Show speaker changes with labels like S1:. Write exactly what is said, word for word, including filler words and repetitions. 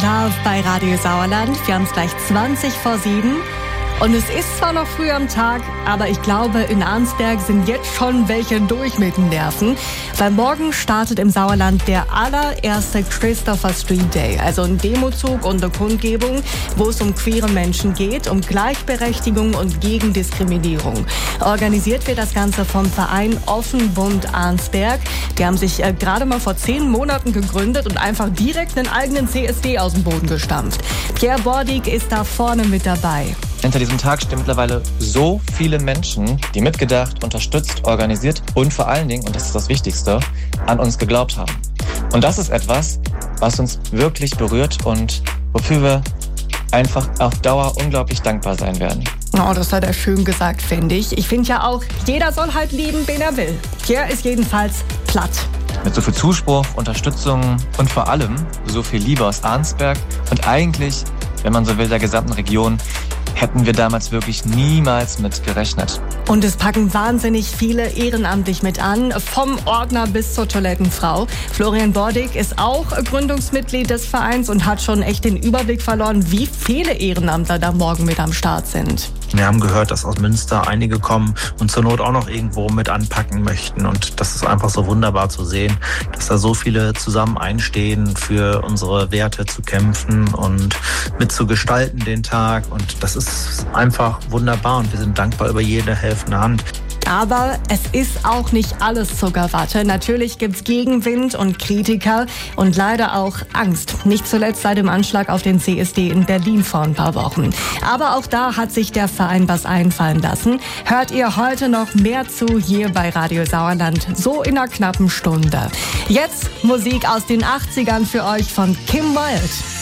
S1: Love bei Radio Sauerland. Wir haben es gleich zwanzig vor sieben. Und es ist zwar noch früh am Tag, aber ich glaube, in Arnsberg sind jetzt schon welche durch mit den Nerven. Weil morgen startet im Sauerland der allererste Christopher Street Day. Also ein Demozug und eine Kundgebung, wo es um queere Menschen geht, um Gleichberechtigung und gegen Diskriminierung. Organisiert wird das Ganze vom Verein Offen Bund Arnsberg. Die haben sich äh, gerade mal vor zehn Monaten gegründet und einfach direkt einen eigenen C S D aus dem Boden gestampft. Pierre Bordig ist da vorne mit dabei.
S2: Hinter diesem Tag stehen mittlerweile so viele Menschen, die mitgedacht, unterstützt, organisiert und vor allen Dingen, und das ist das Wichtigste, an uns geglaubt haben. Und das ist etwas, was uns wirklich berührt und wofür wir einfach auf Dauer unglaublich dankbar sein werden.
S1: Oh, das hat er schön gesagt, finde ich. Ich finde ja auch, jeder soll halt lieben, wen er will. Pierre ist jedenfalls platt.
S2: Mit so viel Zuspruch, Unterstützung und vor allem so viel Liebe aus Arnsberg und eigentlich, wenn man so will, der gesamten Region, hätten wir damals wirklich niemals mit gerechnet.
S1: Und es packen wahnsinnig viele ehrenamtlich mit an, vom Ordner bis zur Toilettenfrau. Florian Bordig ist auch Gründungsmitglied des Vereins und hat schon echt den Überblick verloren, wie viele Ehrenamtler da morgen mit am Start sind.
S3: Wir haben gehört, dass aus Münster einige kommen und zur Not auch noch irgendwo mit anpacken möchten. Und das ist einfach so wunderbar zu sehen, dass da so viele zusammen einstehen, für unsere Werte zu kämpfen und mitzugestalten den Tag. Und das ist einfach wunderbar und wir sind dankbar über jede helfende Hand.
S1: Aber es ist auch nicht alles Zuckerwatte. Natürlich gibt's Gegenwind und Kritiker und leider auch Angst. Nicht zuletzt seit dem Anschlag auf den C S D in Berlin vor ein paar Wochen. Aber auch da hat sich der Verein was einfallen lassen. Hört ihr heute noch mehr zu hier bei Radio Sauerland, so in einer knappen Stunde. Jetzt Musik aus den achtzigern für euch von Kim Wilde.